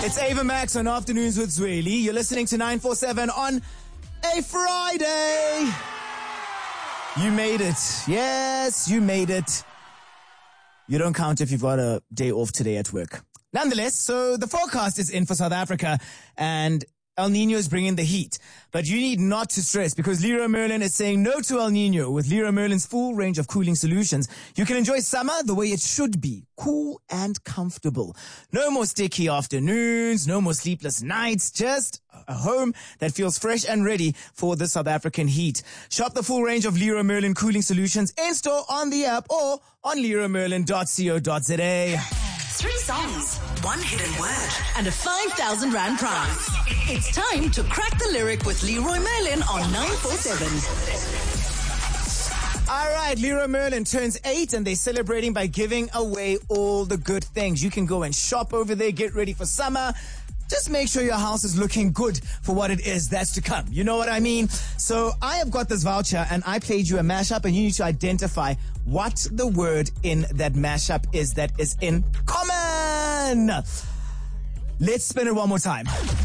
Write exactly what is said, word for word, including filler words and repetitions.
It's Ava Max on Afternoons with Zweli. You're listening to nine four seven on a Friday. You made it. Yes, you made it. You don't count if you've got a day off today at work. Nonetheless, so the forecast is in for South Africa and El Nino is bringing the heat. But you need not to stress because Leroy Merlin is saying no to El Nino. With Leroy Merlin's full range of cooling solutions, you can enjoy summer the way it should be. Cool and comfortable. No more sticky afternoons, no more sleepless nights, just a home that feels fresh and ready for the South African heat. Shop the full range of Leroy Merlin cooling solutions in-store, on the app, or on leroy merlin dot co dot za. Three songs, one hidden word, and a five thousand rand prize. It's time to crack the lyric with Leroy Merlin on nine four seven. All right, Leroy Merlin turns eight and they're celebrating by giving away all the good things. You can go and shop over there, get ready for summer. Just make sure your house is looking good for what it is that's to come. You know what I mean? So I have got this voucher and I played you a mashup and you need to identify what the word in that mashup is that is in common. Let's spin it one more time.